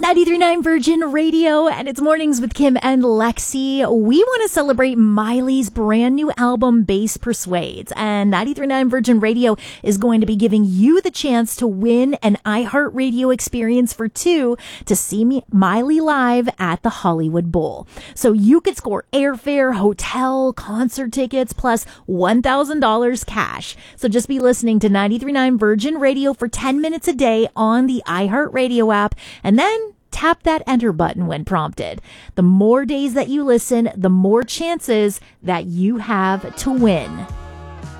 93.9 Virgin Radio, and it's Mornings with Kim and Lexi. We want to celebrate Miley's brand new album, Bass Persuades, and 93.9 Virgin Radio is going to be giving you the chance to win an iHeartRadio experience for two to see Miley live at the Hollywood Bowl. So you could score airfare, hotel, concert tickets, plus $1,000 cash. So just be listening to 93.9 Virgin Radio for 10 minutes a day on the iHeartRadio app, and then tap that enter button when prompted. The more days that you listen, the more chances that you have to win.